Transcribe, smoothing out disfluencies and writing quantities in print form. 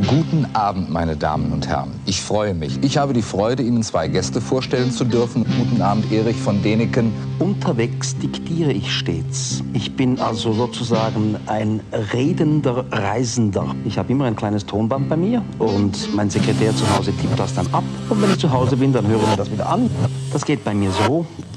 Guten Abend, meine Damen und Herren. Ich freue mich. Ich habe die Freude, Ihnen zwei Gäste vorstellen zu dürfen. Guten Abend, Erich von Däniken. Unterwegs diktiere ich stets. Ich bin also sozusagen ein redender Reisender. Ich habe immer ein kleines Tonband bei mir und mein Sekretär zu Hause tippt das dann ab. Und wenn ich zu Hause bin, dann höre ich mir das wieder an. Das geht bei mir so.